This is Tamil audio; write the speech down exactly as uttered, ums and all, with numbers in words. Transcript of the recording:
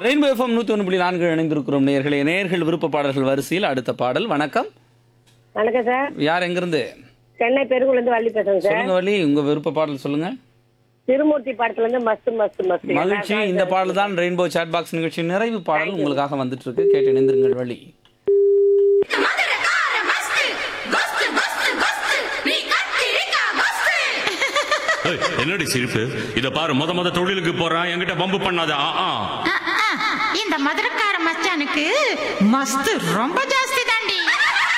ரெயின்போ எஃப்எம் நூத்தி ஒன்று புள்ளி நான்கு இணைந்திருக்கிறோம் நேயர்களே. நேயர்கள் விருப்ப பாடல்கள் வரிசையில் அடுத்த பாடல். வணக்கம். வணக்கம் சார். யார் எங்கிருந்து? சென்னை பெருங்குல இருந்து வள்ளி பேசுறேன் சார். சொல்லுங்க வள்ளி, உங்க விருப்ப பாடல் சொல்லுங்க. திருமூர்த்தி படத்துல இருந்து மஸ்து மஸ்து மஸ்து. மகிழ்ச்சி. இந்த பாடல் தான் ரெயின்போ சாட் பாக்ஸ் நிகழ்ச்சி நிறைவு பாடல் உங்களுக்காக வந்துட்டு இருக்கு. கேட்டு இணைந்திருங்கள் வள்ளி. என்னடி சிரிப்பு? இத பாரு, முத முத தொழிலுக்கு போறான், என்கிட்ட பம்பு பண்ணாத. இந்த மதுரக்கார மச்சானுக்கு மஸ்து ரொம்ப ஜாஸ்தி